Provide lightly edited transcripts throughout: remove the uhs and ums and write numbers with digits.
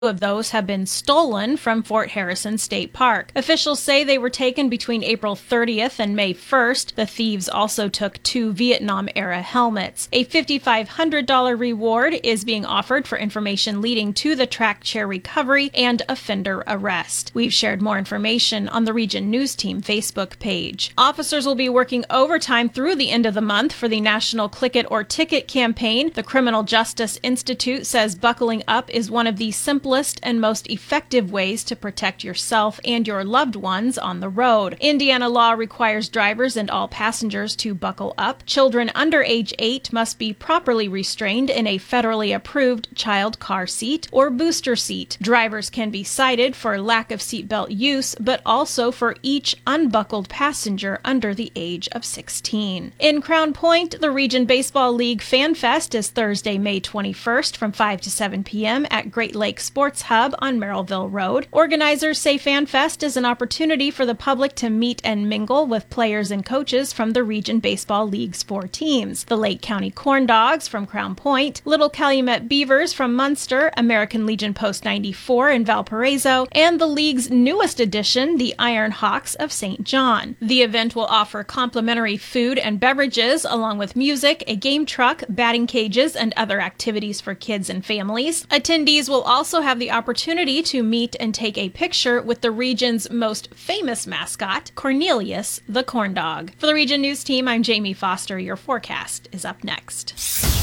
of those have been stolen from Fort Harrison State Park. Officials say they were taken between April 30th and May 1st. The thieves also took 2 Vietnam-era helmets. A $5,500 reward is being offered for information leading to the track chair recovery and offender arrest. We've shared more information on the Region News Team Facebook page. Officers will be working overtime through the end of the month for the National Click It or Ticket campaign. The Criminal Justice Institute says buckling up is one of the simplest and most effective ways to protect yourself and your loved ones on the road. Indiana law requires drivers and all passengers to buckle up. Children under age 8 must be properly restrained in a federally approved child car seat or booster seat. Drivers can be cited for lack of seatbelt use, but also for each unbuckled passenger under the age of 16. In Crown Point, the Region Baseball League Fan Fest is Thursday, May 21st from 5 to 7 p.m. at Great Lakes Sports Hub on Merrillville Road. Organizers say Fan Fest is an opportunity for the public to meet and mingle with players and coaches from the Region Baseball League's 4 teams. The Lake County Corn Dogs from Crown Point, Little Calumet Beavers from Munster, American Legion Post 94 in Valparaiso, and the league's newest addition, the Iron Hawks of St. John. The event will offer complimentary food and beverages, along with music, a game truck, batting cages, and other activities for kids and families. Attendees will also have the opportunity to meet and take a picture with the region's most famous mascot, Cornelius the Corn Dog. For the Region News Team, I'm Jamie Foster. Your forecast is up next.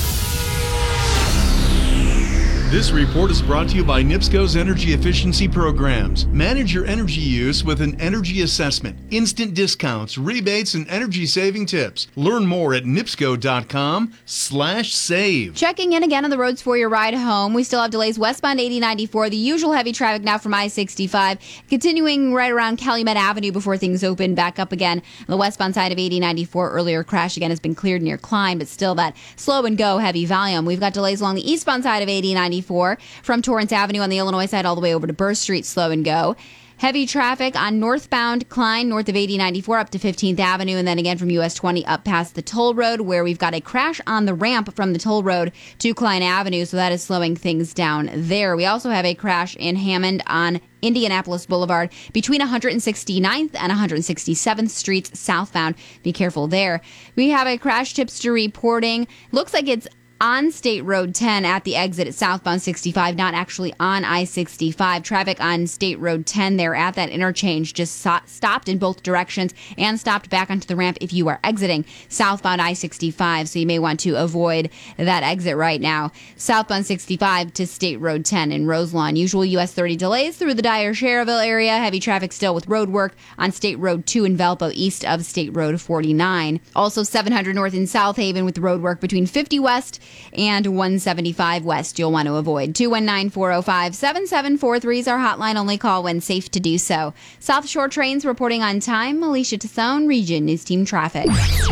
This report is brought to you by NIPSCO's Energy Efficiency Programs. Manage your energy use with an energy assessment, instant discounts, rebates, and energy-saving tips. Learn more at nipsco.com/save. Checking in again on the roads for your ride home. We still have delays westbound 8094, the usual heavy traffic now from I-65, continuing right around Calumet Avenue before things open back up again. On the westbound side of 8094, earlier crash again has been cleared near Klein, but still that slow and go heavy volume. We've got delays along the eastbound side of 8094. From Torrance Avenue on the Illinois side all the way over to Burr Street, slow and go. Heavy traffic on northbound Klein, north of 8094 up to 15th Avenue, and then again from US 20 up past the toll road, where we've got a crash on the ramp from the toll road to Klein Avenue, so that is slowing things down there. We also have a crash in Hammond on Indianapolis Boulevard between 169th and 167th Streets southbound. Be careful there. We have a crash tipster reporting. Looks like it's on State Road 10 at the exit at southbound 65, not actually on I-65. Traffic on State Road 10 there at that interchange just stopped in both directions and stopped back onto the ramp if you are exiting southbound I-65, so you may want to avoid that exit right now. Southbound 65 to State Road 10 in Roselawn. Usual US 30 delays through the Dyer-Sherrville area. Heavy traffic still with road work on State Road 2 in Valpo east of State Road 49. Also 700 north in South Haven with road work between 50 West and 175 West you'll want to avoid. 219-405-7743 is our hotline. Only call when safe to do so. South Shore trains reporting on time. Alicia Tassone, Region News Team Traffic.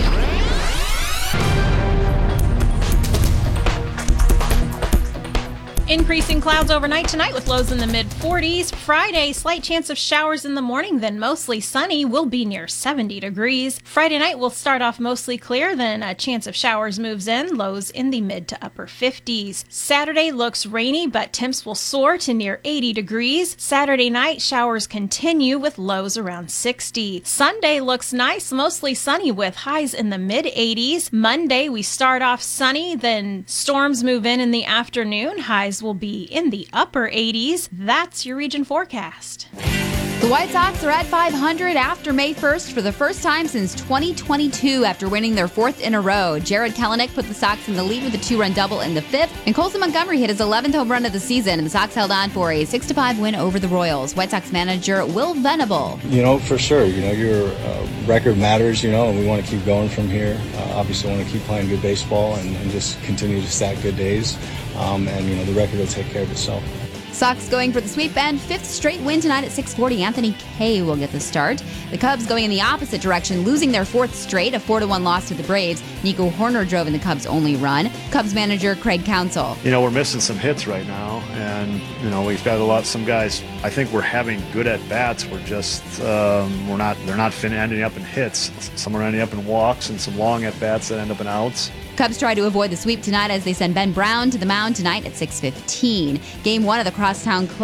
Increasing clouds overnight tonight with lows in the mid-40s. Friday, slight chance of showers in the morning, then mostly sunny. Will be near 70 degrees. Friday night will start off mostly clear, then a chance of showers moves in. Lows in the mid to upper 50s. Saturday looks rainy, but temps will soar to near 80 degrees. Saturday night, showers continue with lows around 60. Sunday looks nice, mostly sunny with highs in the mid-80s. Monday, we start off sunny, then storms move in the afternoon. Highs will be in the upper 80s. That's your region forecast. The White Sox are at 500 after May 1st for the first time since 2022 after winning their 4th in a row. Jared Kelenic put the Sox in the lead with a 2-run double in the 5th, and Colson Montgomery hit his 11th home run of the season, and the Sox held on for a 6-5 win over the Royals. White Sox manager Will Venable. For sure, your record matters, and we want to keep going from here. Obviously want to keep playing good baseball and just continue to stack good days, and the record will take care of itself. Sox going for the sweep and 5th straight win tonight at 6:40. Anthony Kay will get the start. The Cubs going in the opposite direction, losing their 4th straight, a 4-1 loss to the Braves. Nico Horner drove in the Cubs' only run. Cubs manager Craig Counsell. We're missing some hits right now, and we've got some guys. I think we're having good at bats. We're just they're not ending up in hits. Some are ending up in walks and some long at bats that end up in outs. Cubs try to avoid the sweep tonight as they send Ben Brown to the mound tonight at 6:15. Game 1 of the Crosstown